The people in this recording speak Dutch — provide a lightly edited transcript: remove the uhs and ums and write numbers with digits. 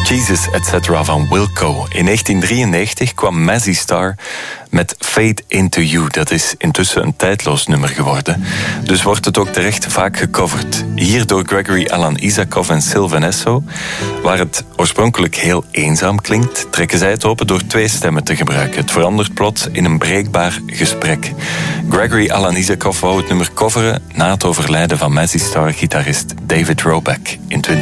Jesus, etc. van Wilco. In 1993 kwam Mazzy Star met Fade Into You. Dat is intussen een tijdloos nummer geworden. Dus wordt het ook terecht vaak gecoverd. Hier door Gregory Alan Isakov en Sylvan Esso. Waar het oorspronkelijk heel eenzaam klinkt, trekken zij het open door 2 stemmen te gebruiken. Het verandert plots in een breekbaar gesprek. Gregory Alan Isakov wou het nummer coveren na het overlijden van Mazzy Star-gitarist David Roback in 20